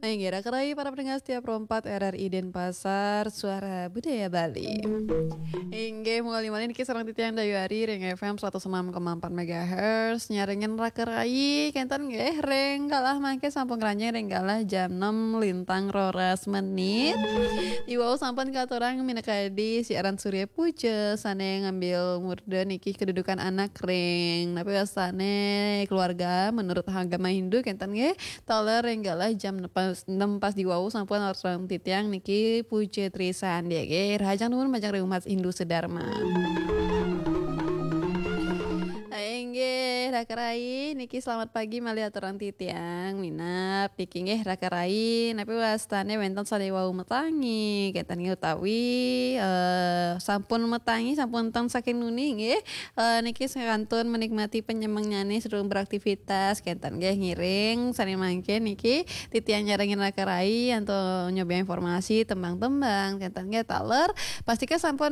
Ngira kerai para pendengar setiap rompat RRI Denpasar Suara Budaya Bali. Hingga mulai niki sareng titian dayuari Ring FM 106,4 MHz nyaringin rakerai kentan nggih ring kalah mangke sampun keranjang ring kalah jam 6 lintang roras menit. Iwau sampun katurang minakadi siaran Surya Puja sane ngambil murda niki kedudukan anak ring. Tapi wasane keluarga menurut agama Hindu kentan nggih taler ring kalah jam 6 pas diwau sampun orang titiang niki Puja Trisan dia nggih rahajang nuwun majang umat Hindu Sedharma. Nggih rakarai niki selamat pagi mali aturan titiang minap niki nggih rakarai napi wastane wenten sale wau metangi ketan utawi sampun metangi sampun teng saking nuni nggih niki sakantun menikmati penyemangnyane sedurung beraktivitas ketan nggih ngiring sane mangke niki titiang nyarengin rakarai anto nyoba informasi tembang-tembang ketan nggih taler pastikan sampun